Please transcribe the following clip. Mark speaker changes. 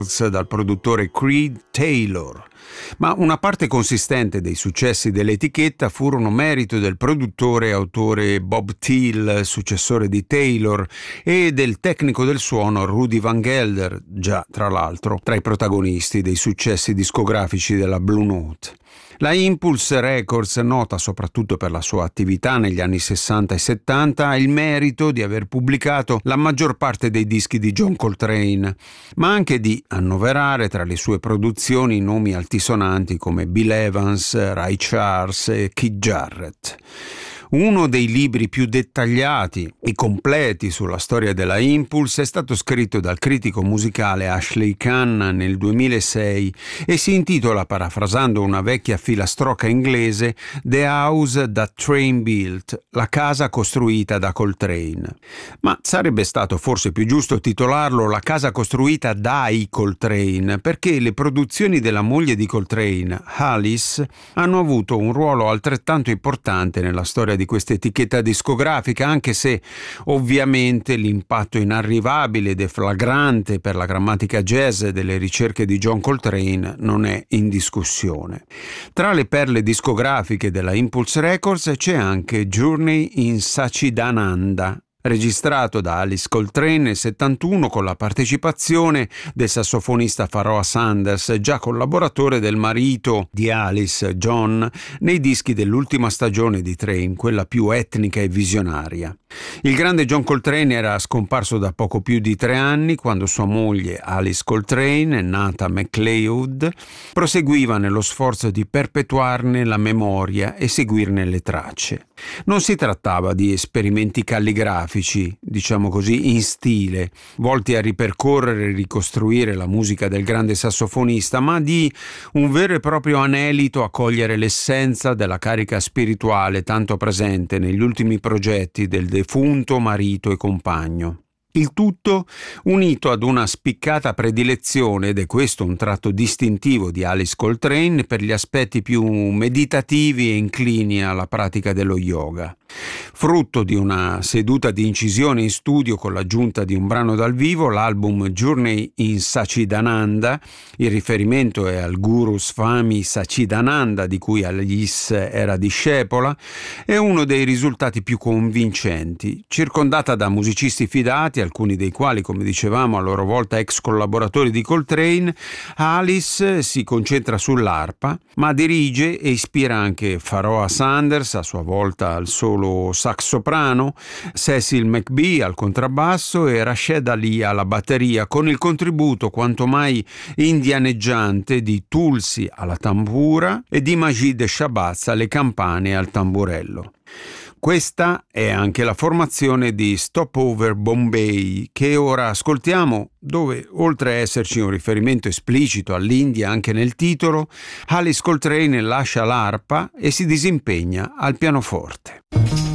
Speaker 1: dal produttore Creed Taylor. Ma una parte consistente dei successi dell'etichetta furono merito del produttore e autore Bob Thiel, successore di Taylor, e del tecnico del suono Rudy Van Gelder, già tra l'altro tra i protagonisti dei successi discografici della Blue Note. La Impulse Records, nota soprattutto per la sua attività negli anni 60 e 70, ha il merito di aver pubblicato la maggior parte dei dischi di John Coltrane, ma anche di annoverare tra le sue produzioni nomi altisonanti come Bill Evans, Ray Charles e Keith Jarrett. Uno dei libri più dettagliati e completi sulla storia della Impulse è stato scritto dal critico musicale Ashley Khanna nel 2006 e si intitola, parafrasando una vecchia filastrocca inglese, The House That Train Built, la casa costruita da Coltrane. Ma sarebbe stato forse più giusto titolarlo La casa costruita dai Coltrane, perché le produzioni della moglie di Coltrane, Alice, hanno avuto un ruolo altrettanto importante nella storia di questa etichetta discografica, anche se ovviamente l'impatto inarrivabile ed efflagrante per la grammatica jazz delle ricerche di John Coltrane non è in discussione. Tra le perle discografiche della Impulse Records c'è anche Journey in Sachidananda, registrato da Alice Coltrane nel 71 con la partecipazione del sassofonista Pharoah Sanders, già collaboratore del marito di Alice, John, nei dischi dell'ultima stagione di Train, quella più etnica e visionaria. Il grande John Coltrane era scomparso da poco più di 3 anni quando sua moglie Alice Coltrane, nata MacLeod, proseguiva nello sforzo di perpetuarne la memoria e seguirne le tracce. Non si trattava di esperimenti calligrafici, diciamo così, in stile, volti a ripercorrere e ricostruire la musica del grande sassofonista, ma di un vero e proprio anelito a cogliere l'essenza della carica spirituale tanto presente negli ultimi progetti del defunto marito e compagno. Il tutto unito ad una spiccata predilezione, ed è questo un tratto distintivo di Alice Coltrane, per gli aspetti più meditativi e inclini alla pratica dello yoga. Frutto di una seduta di incisione in studio con l'aggiunta di un brano dal vivo, l'album Journey in Sachidananda, il riferimento è al guru Swami Sachidananda di cui Alice era discepola, è uno dei risultati più convincenti. Circondata da musicisti fidati, alcuni dei quali, come dicevamo, a loro volta ex collaboratori di Coltrane, Alice si concentra sull'arpa, ma dirige e ispira anche Pharoah Sanders, a sua volta al solo sax soprano, Cecil McBee al contrabbasso e Rashed Ali alla batteria, con il contributo quanto mai indianeggiante di Tulsi alla tambura e di Majid Shabazz alle campane e al tamburello. Questa è anche la formazione di Stopover Bombay, che ora ascoltiamo, dove, oltre a esserci un riferimento esplicito all'India anche nel titolo, Alice Coltrane lascia l'arpa e si disimpegna al pianoforte.